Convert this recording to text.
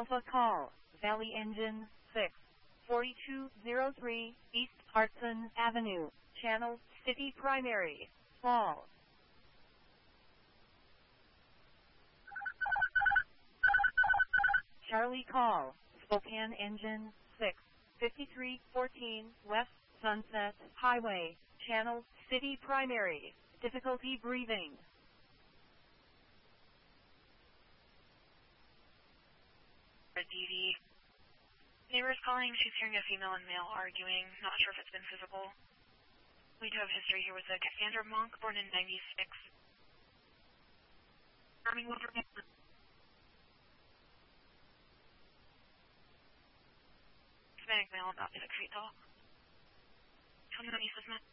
Alpha call, Valley Engine 6, 4203, East Hartson Avenue, Channel City Primary, Fall. Charlie call, Spokane Engine 6, 5314, West Sunset Highway, Channel City Primary, difficulty breathing. DD. Neighbors calling, she's hearing a female and male arguing, not sure if it's been physical. We do have history here with a Cassandra Monk, born in 96. Hispanic male, about 6 feet tall. 21 East Smith.